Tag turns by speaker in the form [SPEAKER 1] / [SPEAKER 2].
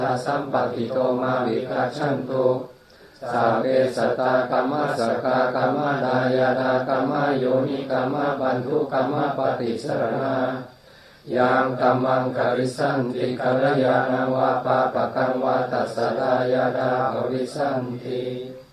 [SPEAKER 1] สัมปติโตมาวิกัจฉันตุสาเวสตากรรมสกากรรมดายาดากรรมโยนิกรรมบันทุกรรมปฏิสรณายังกัมมังกริสันติกัลยาณวาปะปะกังวาตัสสะดายาดาภวิสันติ